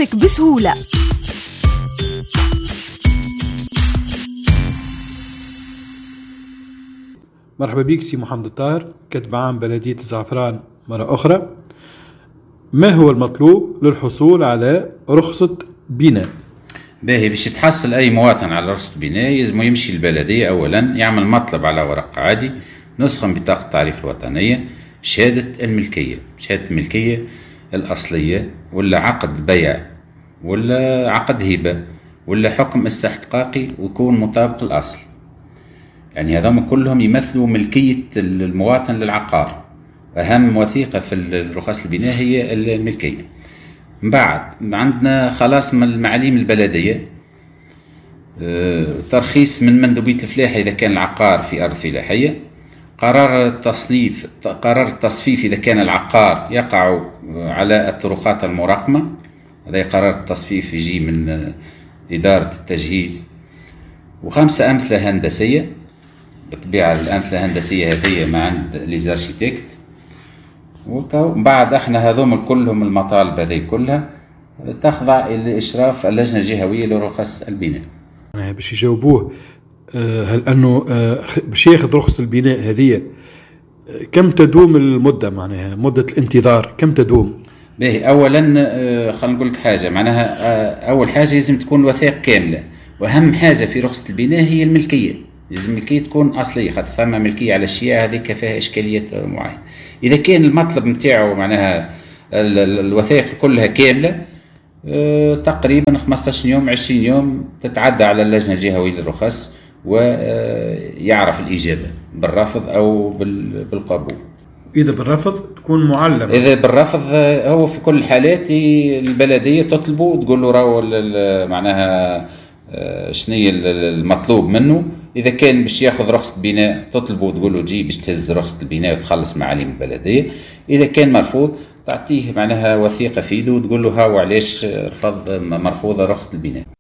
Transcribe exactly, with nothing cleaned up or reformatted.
بحوثك بسهولة. مرحبا بك سي محمد الطاهر، كاتب عام بلدية الزعفران مرة أخرى. ما هو المطلوب للحصول على رخصة بناء؟ باهي، باش يتحصل أي مواطن على رخصة بناء يلزم يمشي البلدية أولا، يعمل مطلب على ورق عادي، نسخة من بطاقة التعريف الوطنية، شهادة الملكية، شهادة الملكية الأصلية، ولا عقد بيع، ولا عقد هبة، ولا حكم استحقاقي ويكون مطابق الأصل. يعني هذهم كلهم يمثلوا ملكية المواطن للعقار. أهم وثيقة في الرخص البناء هي الملكية. من بعد عندنا خلاص من المعاليم البلدية، ترخيص من مندوبية الفلاحة إذا كان العقار في أرض فلاحية، قرار التصنيف قرار التصفيف إذا كان العقار يقع على الطرقات المراقمة، هذا قرار التصفيف يجي من إدارة التجهيز. وخمسة أمثلة هندسية، بالطبيعة الأمثلة الهندسية هذه ما عند ليزارشيتكت. وبعد احنا هذوم كلهم المطالب هذه كلها تخضع إلى إشراف اللجنة الجهوية لرخص البناء. يعني باش يجاوبوه هل أنه باش ياخذ رخصة البناء هذه كم تدوم المدة، معناها مدة الانتظار كم تدوم؟ باهي، أولا خلينا نقول لك حاجة، معناها أول حاجة لازم تكون الوثائق كاملة، وأهم حاجة في رخصة البناء هي الملكية، لازم الملكية تكون أصلية، خاطر ثم ملكية على الشيعة هذيك فيها إشكالية معينة. إذا كان المطلب نتاعو معناها الوثائق كلها كاملة، أه تقريبا خمسطاش يوم عشرين يوم تتعدى على اللجنة الجهوية للرخص ويعرف الإجابة بالرفض أو بالقبول. إذا بالرفض تكون معلم. إذا بالرفض هو في كل الحالات البلدية تطلبه وتقول له راهو معناها شنية المطلوب منه. إذا كان باش ياخذ رخصة بناء تطلبه وتقول له جي باش تهز رخصة البناء وتخلص معاليم البلدية. إذا كان مرفوض تعطيه معناها وثيقة في يده وتقول له هاو علاش رفض مرفوضة رخصة البناء.